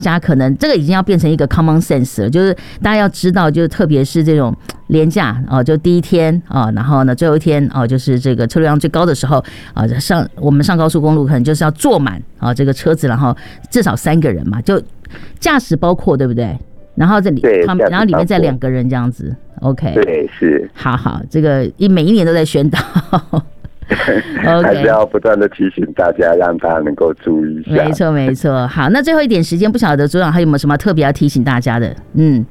大家可能这个已经要变成一个 common sense 了，就是大家要知道，就是特别是这种连假就第一天然后呢最后一天就是这个车流量最高的时候我们上高速公路可能就是要坐满这个车子，然后至少3个人嘛，就驾驶包括对不对？然后然后里面再2个人这样子 ，OK， 对，是，好，这个每一年都在宣导。 还是要不断的提醒大家，让大家能够注意一下。 没错。好，那最后一点时间，不晓得组长还有没有什么特别要提醒大家的？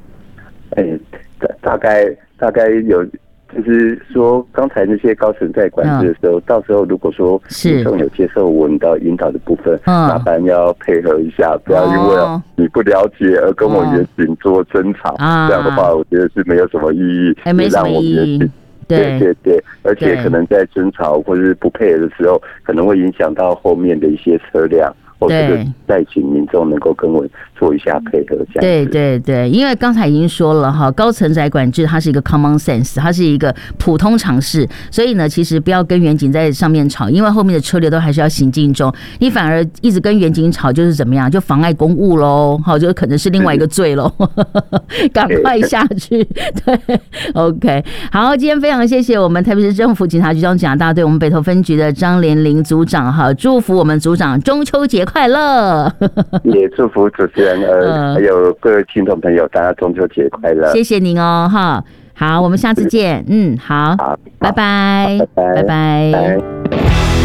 大概有，就是说刚才那些高承载管制的时候，到时候如果说民众有接受我们的引导的部分，麻烦要配合一下，不要因为你不了解而跟我远景做争吵，这样的话，我觉得是没有什么意义， 没什么意义。 对，而且可能在争吵或者是不配合的时候，可能会影响到后面的一些车辆，或者再请民众能够跟我做一下配合，这样子。 对，因为刚才已经说了哈，高承载管制它是一个 common sense， 它是一个普通常识，所以呢，其实不要跟远景在上面吵，因为后面的车流都还是要行进中，你反而一直跟远景吵，就是怎么样，就妨碍公务喽，好，就可能是另外一个罪喽，赶快下去。对 ，OK， 好，今天非常谢谢我们台北市政府警察局交通警察大队我们北投分局的张连林组长哈，祝福我们组长中秋节快乐， 也祝福主持人还有各位听众朋友，大家中秋节快乐！ 谢谢您哦，哈，好，我们下次见，好，拜拜，拜拜。